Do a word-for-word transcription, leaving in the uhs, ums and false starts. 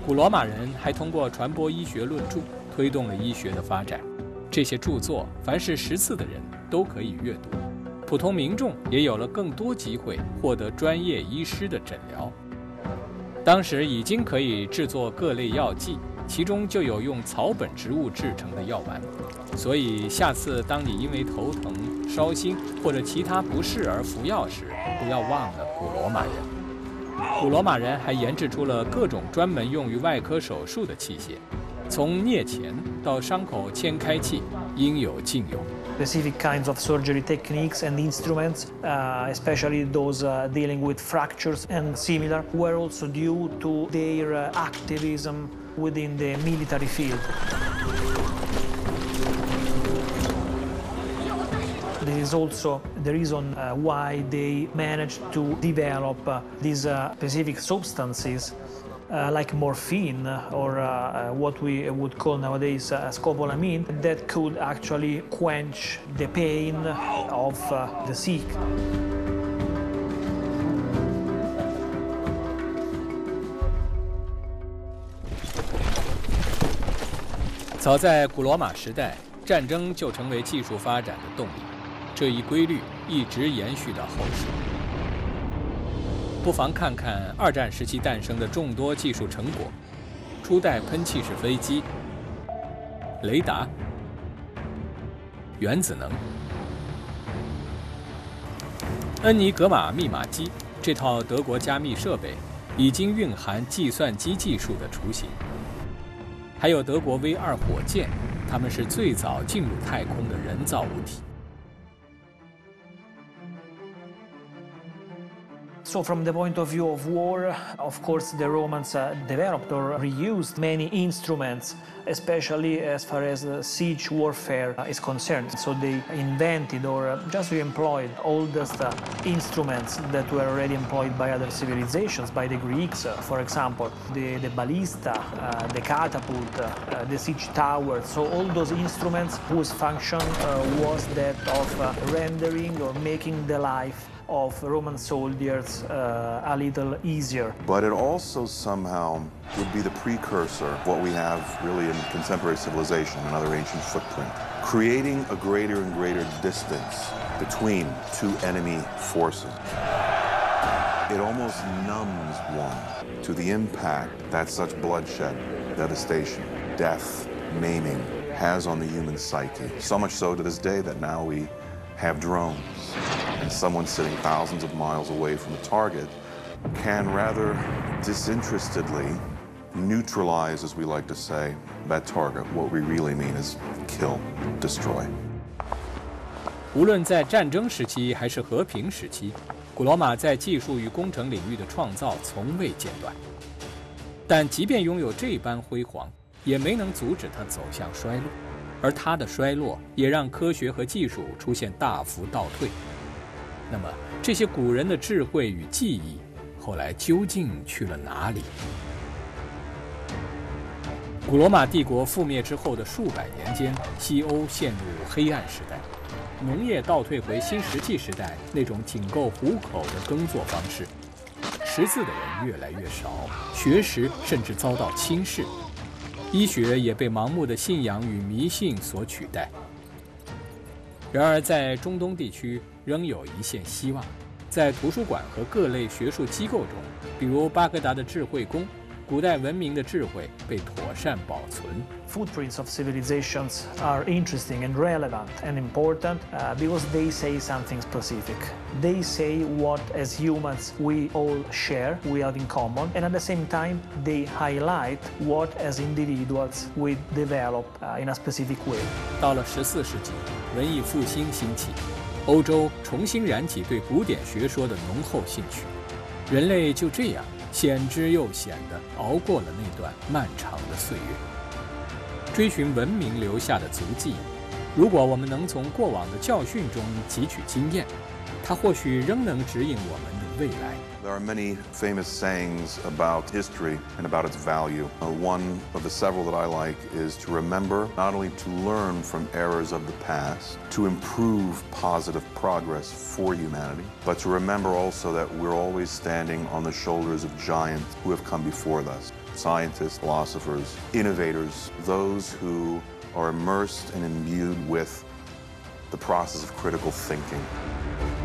古罗马人还通过传播医学论著，推动了医学的发展。这些著作，凡是识字的人都可以阅读，普通民众也有了更多机会获得专业医师的诊疗。当时已经可以制作各类药剂，其中就有用草本植物制成的药丸。所以下次当你因为头疼、烧心或者其他不适而服药时，不要忘了古罗马人。古罗马人还研制出了各种专门用于外科手术的器械，从镊钳到伤口扦开器，应有尽有。 Specific kinds of surgery techniques and instruments, uh, especially those uh, dealing with fractures and similar, were also due to their uh, activism within the military field. This is also the reason uh, why they managed to develop uh, these uh, specific substances uh, like morphine or uh, what we would call nowadays uh, scopolamine that could actually quench the pain of uh, the sick. 早在古罗马时代，战争就成为技术发展的动力，这一规律一直延续到后世。不妨看看二战时期诞生的众多技术成果：初代喷气式飞机、雷达、原子能、恩尼格玛密码机这套德国加密设备，已经蕴含计算机技术的雏形。还有德国 V 二 火箭，它们是最早进入太空的人造物体。 So from the point of view of war, of course, the Romans uh, developed or reused many instruments, especially as far as uh, siege warfare uh, is concerned. So they invented or uh, just employed oldest uh, instruments that were already employed by other civilizations, by the Greeks, uh, for example, the, the ballista, uh, the catapult, uh, the siege tower. So all those instruments whose function uh, was that of uh, rendering or making the life of Roman soldiers uh, a little easier. But it also somehow would be the precursor of what we have really in contemporary civilization, another ancient footprint, creating a greater and greater distance between two enemy forces. It almost numbs one to the impact that such bloodshed, devastation, death, maiming has on the human psyche. So much so to this day that now we have drones. And someone sitting thousands of miles away from a target can rather disinterestedly neutralize, as we like to say, that target. What we really mean is kill, destroy. 无论在战争时期还是和平时期，古罗马在技术与工程领域的创造从未间断。但即便拥有这般辉煌，也没能阻止它走向衰落。而它的衰落也让科学和技术出现大幅倒退。那么，这些古人的智慧与技艺，后来究竟去了哪里？古罗马帝国覆灭之后的数百年间，西欧陷入黑暗时代，农业倒退回新石器时代那种仅够糊口的耕作方式，识字的人越来越少，学识甚至遭到轻视，医学也被盲目的信仰与迷信所取代。然而，在中东地区仍有一线希望，在图书馆和各类学术机构中，比如巴格达的智慧宫，古代文明的智慧被妥善保存。 Footprints of civilizations are interesting and relevant and important uh, because they say something specific. They say what, as humans, we all share, we have in common, and at the same time, they highlight what, as individuals, we develop uh, in a specific way. 到了十四世纪，文艺复兴兴起，欧洲重新燃起对古典学说的浓厚兴趣，人类就这样险之又险地熬过了那段漫长的岁月。追寻文明留下的足迹，如果我们能从过往的教训中汲取经验，它或许仍能指引我们的未来。 There are many famous sayings about history and about its value. Uh, one of the several that I like is to remember not only to learn from errors of the past, to improve positive progress for humanity, but to remember also that we're always standing on the shoulders of giants who have come before us. scientists, philosophers, innovators, those who are immersed and imbued with the process of critical thinking.